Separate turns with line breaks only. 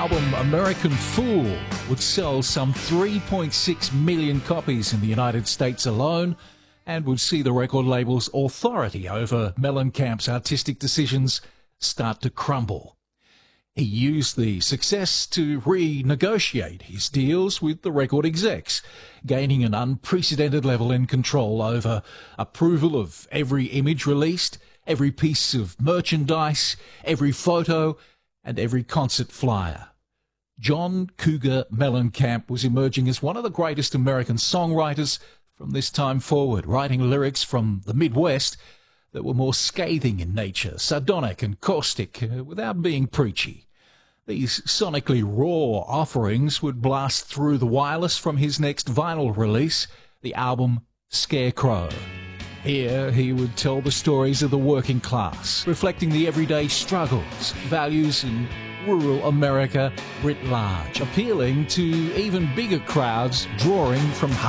album American Fool would sell some 3.6 million copies in the United States alone and would see the record label's authority over Mellencamp's artistic decisions start to crumble. He used the success to renegotiate his deals with the record execs, gaining an unprecedented level in control over approval of every image released, every piece of merchandise, every photo, and every concert flyer. John Cougar Mellencamp was emerging as one of the greatest American songwriters from this time forward, writing lyrics from the Midwest that were more scathing in nature, sardonic and caustic, without being preachy. These sonically raw offerings would blast through the wireless from his next vinyl release, the album Scarecrow. Here he would tell the stories of the working class, reflecting the everyday struggles, values in rural America writ large, appealing to even bigger crowds, drawing from